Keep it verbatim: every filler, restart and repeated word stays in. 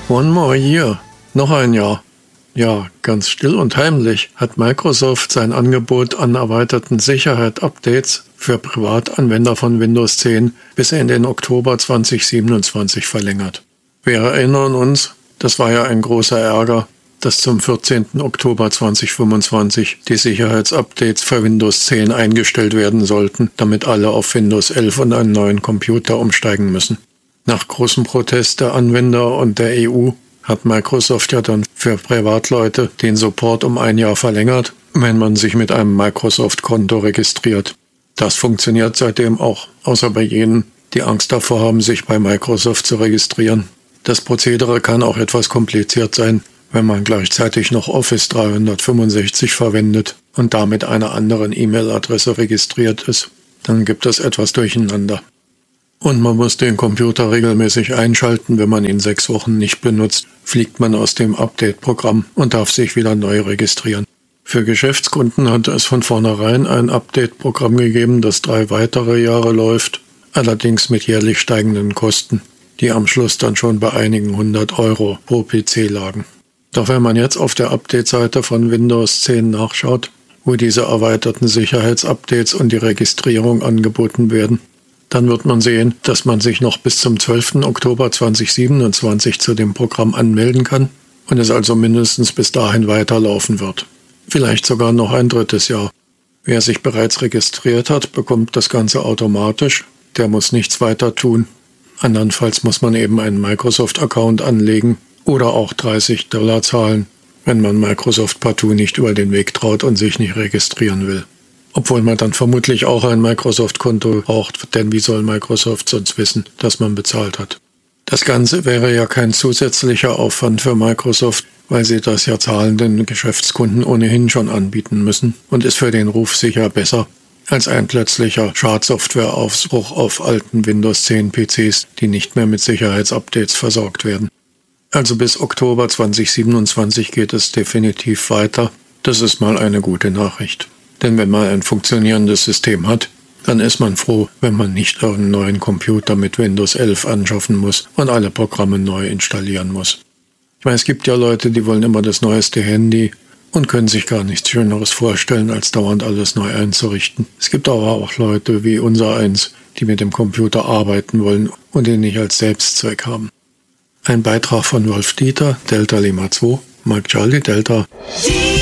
One more year. Noch ein Jahr. Ja, ganz still und heimlich hat Microsoft sein Angebot an erweiterten Sicherheit-Updates für Privatanwender von Windows zehn bis in den Oktober zwanzig siebenundzwanzig verlängert. Wir erinnern uns, das war ja ein großer Ärger, dass zum vierzehnten Oktober zweitausendfünfundzwanzig die Sicherheitsupdates für Windows zehn eingestellt werden sollten, damit alle auf Windows elf und einen neuen Computer umsteigen müssen. Nach großem Protest der Anwender und der E U hat Microsoft ja dann für Privatleute den Support um ein Jahr verlängert, wenn man sich mit einem Microsoft-Konto registriert. Das funktioniert seitdem auch, außer bei jenen, die Angst davor haben, sich bei Microsoft zu registrieren. Das Prozedere kann auch etwas kompliziert sein, wenn man gleichzeitig noch Office dreihundertfünfundsechzig verwendet und damit einer anderen E-Mail-Adresse registriert ist. Dann gibt es etwas Durcheinander. Und man muss den Computer regelmäßig einschalten. Wenn man ihn sechs Wochen nicht benutzt, fliegt man aus dem Update-Programm und darf sich wieder neu registrieren. Für Geschäftskunden hat es von vornherein ein Update-Programm gegeben, das drei weitere Jahre läuft, allerdings mit jährlich steigenden Kosten, die am Schluss dann schon bei einigen hundert Euro pro P C lagen. Doch wenn man jetzt auf der Update-Seite von Windows zehn nachschaut, wo diese erweiterten Sicherheitsupdates und die Registrierung angeboten werden, dann wird man sehen, dass man sich noch bis zum zwölften Oktober zweitausendsiebenundzwanzig zu dem Programm anmelden kann und es also mindestens bis dahin weiterlaufen wird. Vielleicht sogar noch ein drittes Jahr. Wer sich bereits registriert hat, bekommt das Ganze automatisch. Der muss nichts weiter tun. Andernfalls muss man eben einen Microsoft-Account anlegen oder auch dreißig Dollar zahlen, wenn man Microsoft partout nicht über den Weg traut und sich nicht registrieren will. Obwohl man dann vermutlich auch ein Microsoft-Konto braucht, denn wie soll Microsoft sonst wissen, dass man bezahlt hat? Das Ganze wäre ja kein zusätzlicher Aufwand für Microsoft, weil sie das ja zahlenden Geschäftskunden ohnehin schon anbieten müssen und ist für den Ruf sicher besser als ein plötzlicher Schadsoftwareausbruch auf alten Windows zehn P Cs, die nicht mehr mit Sicherheitsupdates versorgt werden. Also bis Oktober zweitausendsiebenundzwanzig geht es definitiv weiter. Das ist mal eine gute Nachricht. Denn wenn man ein funktionierendes System hat, dann ist man froh, wenn man nicht einen neuen Computer mit Windows elf anschaffen muss und alle Programme neu installieren muss. Ich meine, es gibt ja Leute, die wollen immer das neueste Handy und können sich gar nichts Schöneres vorstellen, als dauernd alles neu einzurichten. Es gibt aber auch Leute wie unser eins, die mit dem Computer arbeiten wollen und ihn nicht als Selbstzweck haben. Ein Beitrag von Wolf Dieter, Delta Lima zwei, Mike Charlie Delta.